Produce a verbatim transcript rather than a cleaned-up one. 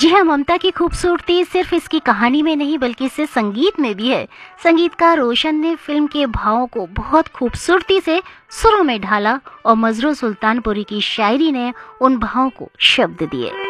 जी हाँ, ममता की खूबसूरती सिर्फ इसकी कहानी में नहीं बल्कि इससे संगीत में भी है। संगीतकार रोशन ने फिल्म के भावों को बहुत खूबसूरती से सुरों में ढाला और मजरू सुल्तानपुरी की शायरी ने उन भावों को शब्द दिए।